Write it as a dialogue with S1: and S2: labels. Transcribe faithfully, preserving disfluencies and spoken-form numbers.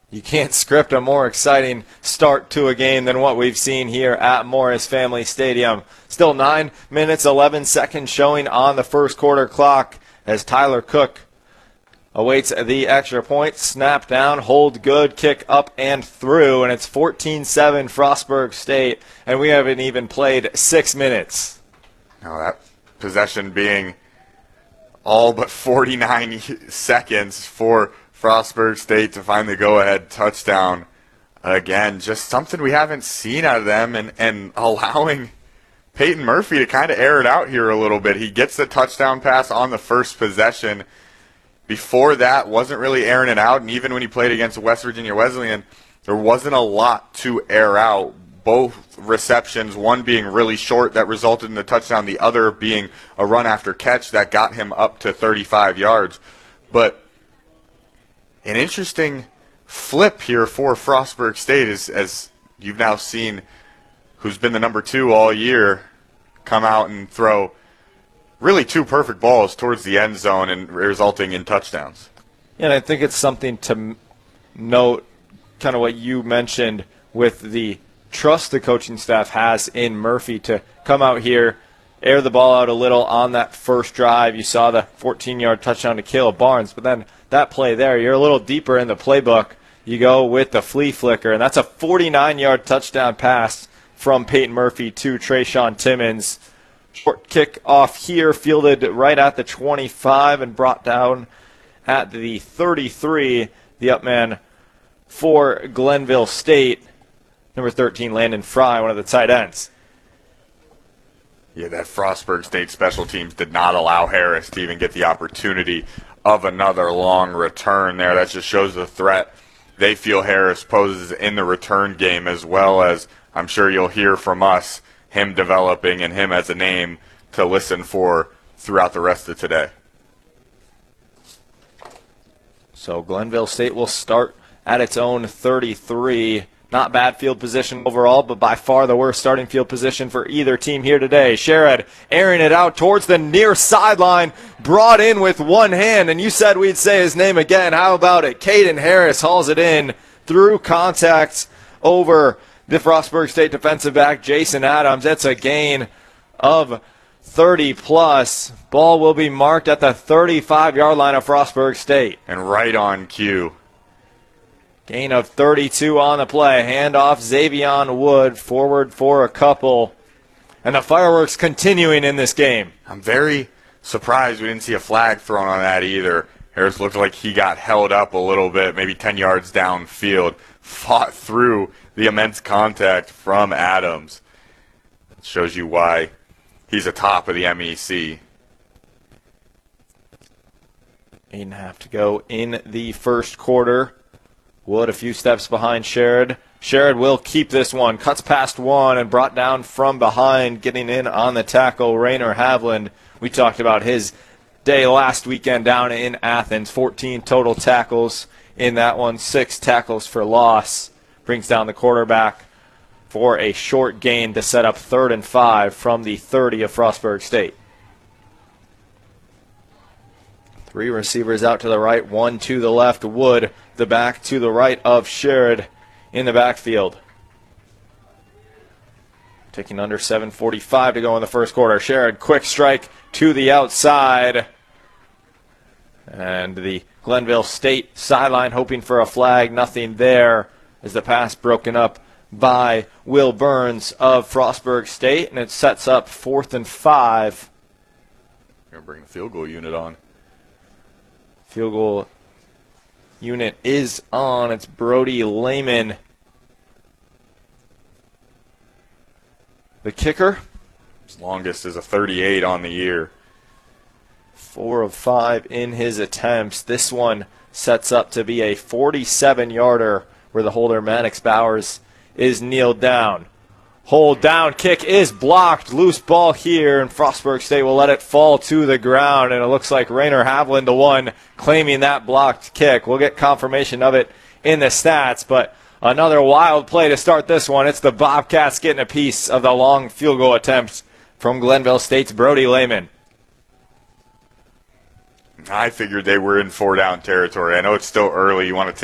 S1: You can't script a more exciting start to a game than what we've seen here at Morris Family Stadium. Still nine minutes, eleven seconds showing on the first quarter clock as Tyler Cook awaits the extra point. Snap down, hold good, kick up and through, and it's fourteen seven Frostburg State, and we haven't even played six minutes.
S2: Now that possession being all but forty-nine seconds for Frostburg State to find the go-ahead touchdown. Again, just something we haven't seen out of them, and, and allowing Peyton Murphy to kind of air it out here a little bit. He gets the touchdown pass on the first possession. Before that, wasn't really airing it out, and even when he played against West Virginia Wesleyan, there wasn't a lot to air out. Both receptions, one being really short that resulted in the touchdown, the other being a run after catch that got him up to thirty-five yards. But an interesting flip here for Frostburg State is, as you've now seen who's been the number two all year come out and throw really two perfect balls towards the end zone and resulting in touchdowns.
S1: Yeah, and I think it's something to m- note, kind of what you mentioned with the trust the coaching staff has in Murphy to come out here, air the ball out a little on that first drive. You saw the fourteen-yard touchdown to Caleb Barnes, but then that play there, you're a little deeper in the playbook. You go with the flea flicker, and that's a forty-nine-yard touchdown pass from Peyton Murphy to Trayshawn Timmons. Short kick off here, fielded right at the twenty-five and brought down at the thirty-three. The up man for Glenville State, number thirteen, Landon Fry, one of the tight ends.
S2: Yeah, that Frostburg State special teams did not allow Harris to even get the opportunity of another long return there. That just shows the threat they feel Harris poses in the return game, as well as I'm sure you'll hear from us him developing and him as a name to listen for throughout the rest of today.
S1: So Glenville State will start at its own thirty-three. Not bad field position overall, but by far the worst starting field position for either team here today. Sherrod airing it out towards the near sideline, brought in with one hand, and you said we'd say his name again. How about it? Caden Harris hauls it in through contact over the Frostburg State defensive back, Jason Adams. It's a gain of thirty plus. Ball will be marked at the thirty-five-yard line of Frostburg State.
S2: And right on cue.
S1: Gain of thirty-two on the play. Handoff, Xavion Wood, forward for a couple. And the fireworks continuing in this game.
S2: I'm very surprised we didn't see a flag thrown on that either. Harris looked like he got held up a little bit, maybe ten yards downfield. Fought through the immense contact from Adams. It shows you why he's a top of the M E C.
S1: Eight and a half to go in the first quarter. Wood a few steps behind Sherrod. Sherrod will keep this one. Cuts past one and brought down from behind, getting in on the tackle, Rainer Havland. We talked about his day last weekend down in Athens. fourteen total tackles in that one. Six tackles for loss. Brings down the quarterback for a short gain to set up third and five from the thirty of Frostburg State. Three receivers out to the right, one to the left. Wood, the back to the right of Sherrod in the backfield. Taking under seven forty-five to go in the first quarter. Sherrod, quick strike to the outside. And the Glenville State sideline hoping for a flag. Nothing there as the pass broken up by Will Burns of Frostburg State. And it sets up fourth and five.
S2: Going to bring the field goal unit on.
S1: Field goal unit is on. It's Brody Lehman, the kicker.
S2: His longest is a thirty-eight on the year.
S1: Four of five in his attempts. This one sets up to be a forty-seven-yarder where the holder, Mannix Bowers, is kneeled down. Hold down, kick is blocked. Loose ball here, and Frostburg State will let it fall to the ground, and it looks like Rainer Havland, the one claiming that blocked kick. We'll get confirmation of it in the stats, but another wild play to start this one. It's the Bobcats getting a piece of the long field goal attempt from Glenville State's Brody Lehman.
S2: I figured they were in four-down territory. I know it's still early. You want to take